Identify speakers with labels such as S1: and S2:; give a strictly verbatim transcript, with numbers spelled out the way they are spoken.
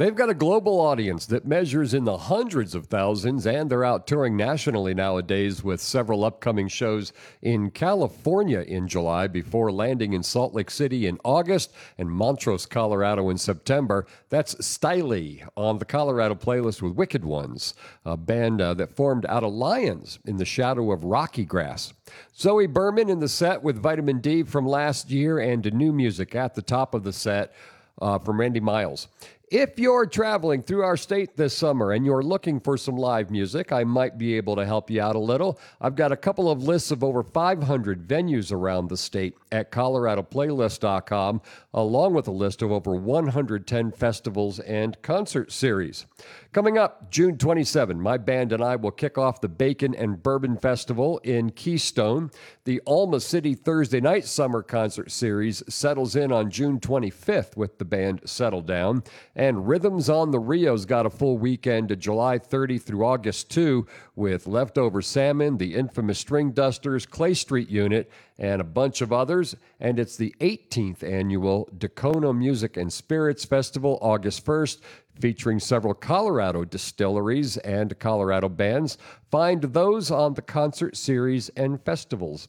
S1: They've got a global audience that measures in the hundreds of thousands, and they're out touring nationally nowadays with several upcoming shows in California in July before landing in Salt Lake City in August and Montrose, Colorado in September. That's Styley on the Colorado playlist with Wicked Ones, a band uh, that formed out of Lions in the shadow of Rocky Grass. Zoe Berman in the set with Vitamin D from last year, and new music at the top of the set uh, from Randy Miles. If you're traveling through our state this summer and you're looking for some live music, I might be able to help you out a little. I've got a couple of lists of over five hundred venues around the state at Colorado Playlist dot com, along with a list of over one hundred ten festivals and concert series. Coming up, June twenty-seventh, my band and I will kick off the Bacon and Bourbon Festival in Keystone. The Alma City Thursday Night Summer Concert Series settles in on June twenty-fifth with the band Settle Down. And Rhythms on the Rio's got a full weekend of July thirtieth through August second with Leftover Salmon, the infamous String Dusters, Clay Street Unit, and a bunch of others. And it's the eighteenth annual Dacono Music and Spirits Festival, August first, featuring several Colorado distilleries and Colorado bands. Find those on the concert series and festivals